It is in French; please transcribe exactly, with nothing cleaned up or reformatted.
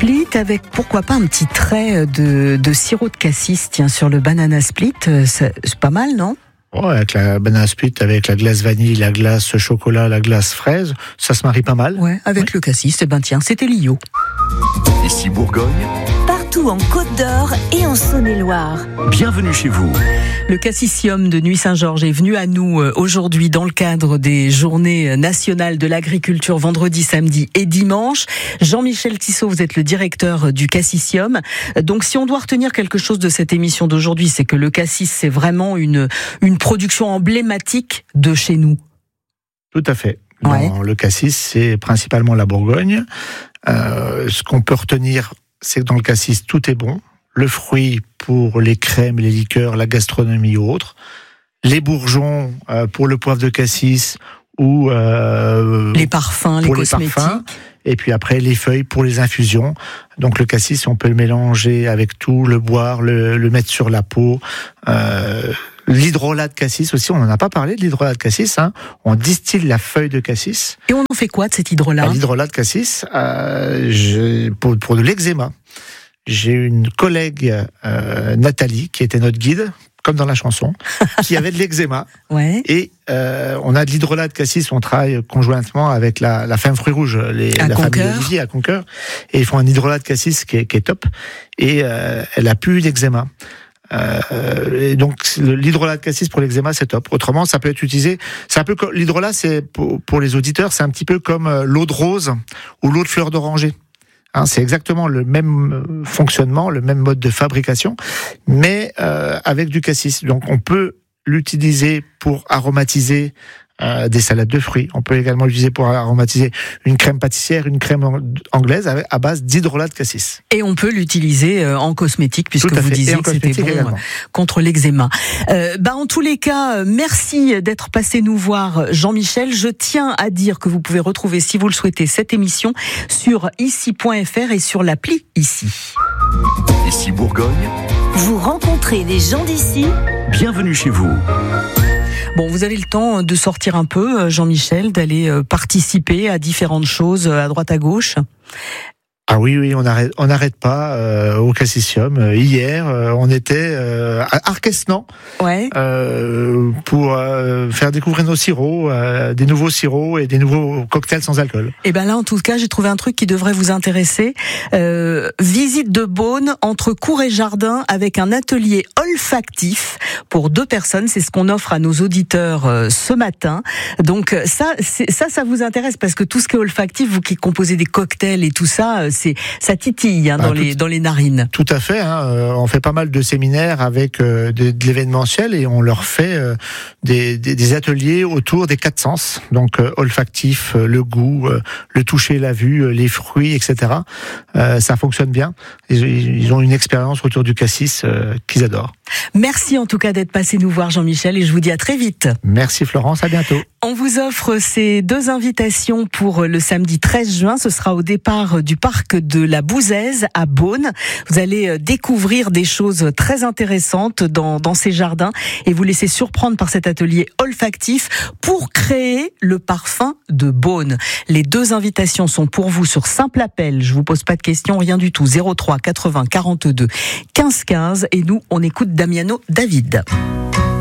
split avec pourquoi pas un petit trait de, de sirop de cassis, tiens, sur le banana split, c'est, c'est pas mal, non? Ouais, avec la banana split, avec la glace vanille, la glace chocolat, la glace fraise, ça se marie pas mal. Ouais, avec ouais. le cassis, eh ben tiens, c'était Lio. Ici Bourgogne. Partout en Côte d'Or et en Saône-et-Loire. Bienvenue chez vous. Le Cassissium de Nuits-Saint-Georges est venu à nous aujourd'hui dans le cadre des journées nationales de l'agriculture vendredi, samedi et dimanche. Jean-Michel Tissot, vous êtes le directeur du Cassissium. Donc si on doit retenir quelque chose de cette émission d'aujourd'hui, c'est que le cassis, c'est vraiment une, une production emblématique de chez nous. Tout à fait. Dans ouais. le cassis, c'est principalement la Bourgogne. Euh, ce qu'on peut retenir, c'est que dans le cassis, tout est bon. Le fruit pour les crèmes, les liqueurs, la gastronomie ou autre. Les bourgeons euh, pour le poivre de cassis ou euh, les parfums, les cosmétiques. Les parfums. Et puis après, les feuilles pour les infusions. Donc le cassis, on peut le mélanger avec tout, le boire, le, le mettre sur la peau. Euh, l'hydrolat de cassis aussi, on n'en a pas parlé de l'hydrolat de cassis. Hein. On distille la feuille de cassis. Et on en fait quoi de cet hydrolat ? L'hydrolat de cassis, euh, je, pour, pour de l'eczéma. J'ai une collègue, euh, Nathalie, qui était notre guide, comme dans la chanson, qui avait de l'eczéma. Ouais. Et euh, on a de l'hydrolat de cassis, on travaille conjointement avec la, la ferme Fruits Rouges, les, à la Conqueur. famille Olivier à Conqueur. Et ils font un hydrolat de cassis qui est, qui est top. Et euh, elle a plus eu d'eczéma. Euh, et donc l'hydrolat de cassis pour l'eczéma, c'est top. Autrement, ça peut être utilisé. C'est un peu comme l'hydrolat, c'est pour, pour les auditeurs, c'est un petit peu comme l'eau de rose ou l'eau de fleur d'oranger. Hein, c'est exactement le même fonctionnement, le même mode de fabrication, mais euh, avec du cassis. Donc on peut l'utiliser pour aromatiser euh, des salades de fruits. On peut également l'utiliser pour aromatiser une crème pâtissière, une crème anglaise avec, à base d'hydrolat de cassis. Et on peut l'utiliser euh, en cosmétique, puisque vous disiez que c'était bon également. Contre l'eczéma. Euh, bah, en tous les cas, merci d'être passé nous voir, Jean-Michel. Je tiens à dire que vous pouvez retrouver, si vous le souhaitez, cette émission sur ici point f r et sur l'appli Ici. Ici Bourgogne. Vous rencontrez des gens d'ici. Bienvenue chez vous. Bon, vous avez le temps de sortir un peu, Jean-Michel, d'aller participer à différentes choses à droite à gauche. Ah oui, oui, on n'arrête, on n'arrête pas euh, au Cassissium. Euh, hier, euh, on était euh, à Arquesnan ouais. euh, pour euh, faire découvrir nos sirops, euh, des nouveaux sirops et des nouveaux cocktails sans alcool. Et ben là, en tout cas, j'ai trouvé un truc qui devrait vous intéresser. Euh, visite de Beaune entre cour et jardin avec un atelier olfactif pour deux personnes. C'est ce qu'on offre à nos auditeurs euh, ce matin. Donc ça, c'est, ça, ça vous intéresse parce que tout ce qui est olfactif, vous qui composez des cocktails et tout ça, c'est ça titille hein, dans ah, tout, les dans les narines. Tout à fait. Hein, euh, on fait pas mal de séminaires avec euh, de, de l'événementiel et on leur fait euh, des, des, des ateliers autour des quatre sens. Donc euh, olfactif, euh, le goût, euh, le toucher, la vue, euh, les fruits, et cetera. Euh, ça fonctionne bien. Ils, ils ont une expérience autour du cassis euh, qu'ils adorent. Merci en tout cas d'être passé nous voir, Jean-Michel, et je vous dis à très vite. Merci Florence, à bientôt. On vous offre ces deux invitations pour le samedi treize juin. Ce sera au départ du parc de la Bouzaise à Beaune. Vous allez découvrir des choses très intéressantes dans, dans ces jardins et vous laisser surprendre par cet atelier olfactif pour créer le parfum de Beaune. Les deux invitations sont pour vous sur simple appel. Je vous pose pas de questions, rien du tout. zéro trois quatre-vingts quarante-deux quinze quinze et nous, on écoute Damiano David.